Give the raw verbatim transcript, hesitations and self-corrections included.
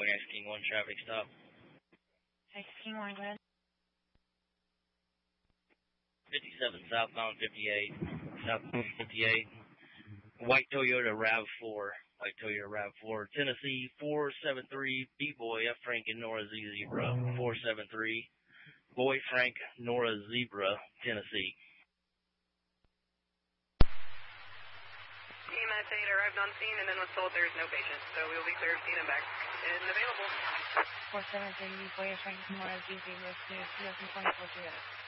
Boy X King one traffic stop. X King one, go ahead. fifty-seven southbound fifty-eight, southbound fifty-eight. White Toyota RAV four, White Toyota RAV four, Tennessee four seven three, B-Boy F Frank and Nora Z Zebra, four seven three, Boy Frank Nora Zebra, Tennessee. E M S eight arrived on scene and then was told there is no patient, so we will be clear of scene and back and available. four seven three, Boy F Frank Nora Z Zebra, two thousand twenty-four Toyota.